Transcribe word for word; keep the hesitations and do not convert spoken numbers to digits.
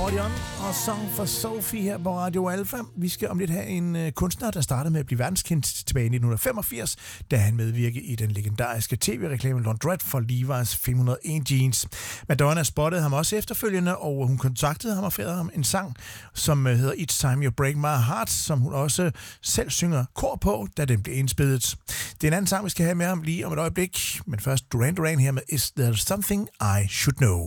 Audion og Song for Sophie her på Radio Alpha. Vi skal om lidt have en uh, kunstner, der startede med at blive verdenskendt tilbage i nitten femogfirs, da han medvirkede i den legendariske tv-reklame Laundrette for Levi's fem hundrede og en jeans. Madonna spottede ham også efterfølgende, og hun kontaktede ham og færede ham en sang, som uh, hedder Each Time You Break My Heart, som hun også selv synger kor på, da den blev indspillet. Det er en anden sang, vi skal have med ham lige om et øjeblik, men først Duran Duran her med Is There Something I Should Know.